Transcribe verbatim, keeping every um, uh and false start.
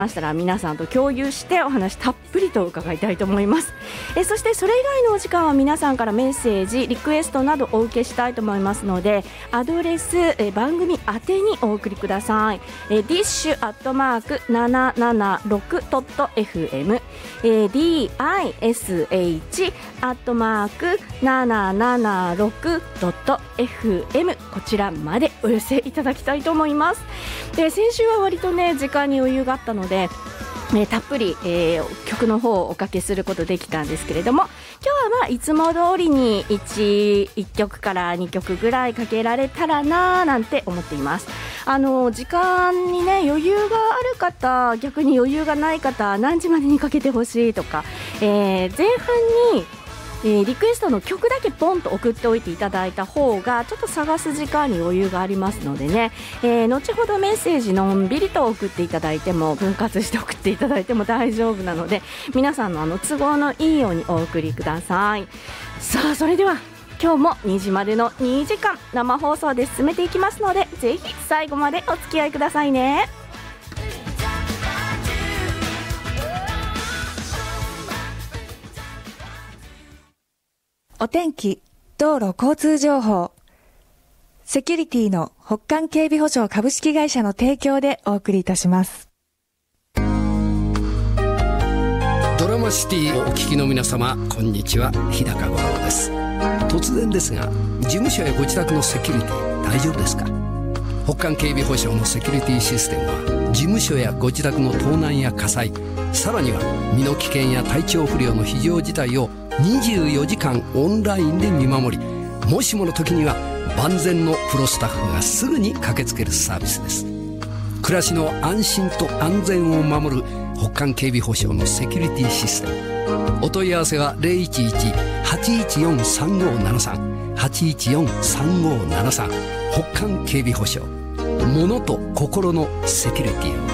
ましたら皆さんと共有してお話たっぷりと伺いたいと思います。えそしてそれ以外のお時間は皆さんからメッセージリクエストなどお受けしたいと思いますので、アドレスえ番組宛てにお送りください。え ディッシュ アットマーク ななななろく ドット エフエム え ディー アイ エス エイチ アットマーク ななななろく ドット エフエム こちらまでお寄せいただきたいと思います。で先週は割とね時間に余裕があったのででえー、たっぷり、えー、曲の方をおかけすることできたんですけれども、今日はまあいつも通りに 1, いっきょくからにきょくぐらいかけられたらななんて思っています。あの時間にね余裕がある方、逆に余裕がない方、何時までにかけてほしいとか、えー、前半にえー、リクエストの曲だけポンと送っておいていただいた方がちょっと探す時間に余裕がありますのでね、えー、後ほどメッセージのんびりと送っていただいても、分割して送っていただいても大丈夫なので、皆さんのあの都合のいいようにお送りください。さあそれでは今日もにじまでのにじかん生放送で進めていきますので、ぜひ最後までお付き合いくださいね。 お天気、道路交通情報、セキュリティの北韓警備保障株式会社の提供でお送りいたします。 ドラマシティをお聞きの皆様、こんにちは、日高五郎です。突然ですが、事務所やご自宅のセキュリティ大丈夫ですか？北韓警備保障のセキュリティシステムは、事務所やご自宅の盗難や火災、さらには身の危険や体調不良の非常事態をにじゅうよじかんオンラインで見守り、もしもの時には万全のプロスタッフがすぐに駆けつけるサービスです。暮らしの安心と安全を守る北韓警備保障のセキュリティシステム。お問い合わせは ゼロいちいち はちいちよん さんごーななさん はちいちよん さんごーななさん。北韓警備保障、物と心のセキュリティを。